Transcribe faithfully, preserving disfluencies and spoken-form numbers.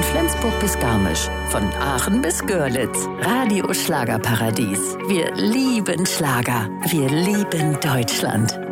Flensburg bis Garmisch, von Aachen bis Görlitz. Radio Schlagerparadies. Wir lieben Schlager. Wir lieben Deutschland.